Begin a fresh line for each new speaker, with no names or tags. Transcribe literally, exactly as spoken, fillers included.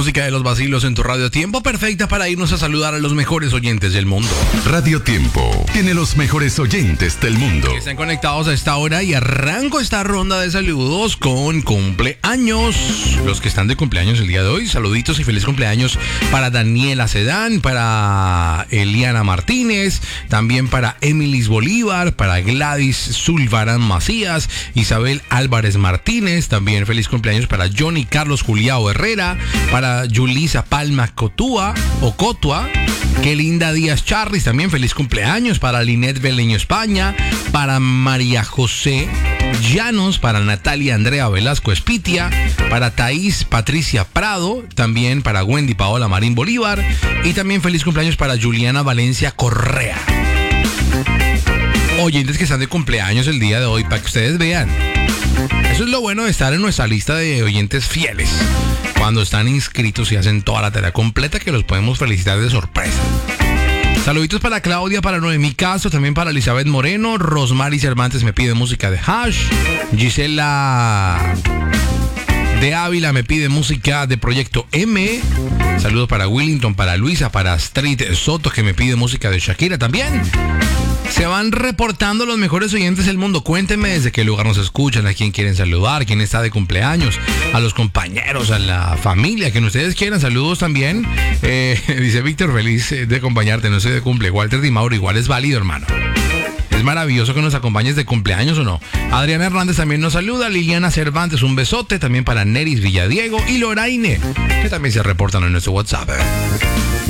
música de los vacilos en tu radio. Tiempo perfecta para irnos a saludar a los mejores oyentes del mundo.
Radio Tiempo tiene los mejores oyentes del mundo.
Están conectados a esta hora y arranco esta ronda de saludos con cumpleaños. Los que están de cumpleaños el día de hoy, saluditos y feliz cumpleaños para Daniela Sedán, para Eliana Martínez, también para Emilis Bolívar, para Gladys Zulvarán Macías, Isabel Álvarez Martínez, también feliz cumpleaños para Johnny Carlos Juliao Herrera, para Yulisa Palma Cotúa o Cotua, qué linda Díaz Charris, también feliz cumpleaños para Linet Beleño España, para María José Llanos, para Natalia Andrea Velasco Espitia, para Thaís Patricia Prado, también para Wendy Paola Marín Bolívar y también feliz cumpleaños para Juliana Valencia Correa. Oyentes que están de cumpleaños el día de hoy, para que ustedes vean. Eso es lo bueno de estar en nuestra lista de oyentes fieles. Cuando están inscritos y hacen toda la tarea completa, que los podemos felicitar de sorpresa. Saluditos para Claudia, para Noemí Castro, también para Elizabeth Moreno. Rosmary Cervantes me pide música de Hash. Gisela de Ávila me pide música de Proyecto M. Saludos para Willington, para Luisa, para Astrid Soto, que me pide música de Shakira también. Se van reportando los mejores oyentes del mundo. Cuéntenme desde qué lugar nos escuchan, a quién quieren saludar, quién está de cumpleaños, a los compañeros, a la familia, quien ustedes quieran. Saludos también. Eh, dice Víctor, feliz de acompañarte, no sé de cumple. Walter Di Mauro, igual es válido, hermano. Es maravilloso que nos acompañes de cumpleaños o no. Adriana Hernández también nos saluda. Liliana Cervantes, un besote. También para Neris Villadiego y Loraine, que también se reportan en nuestro WhatsApp.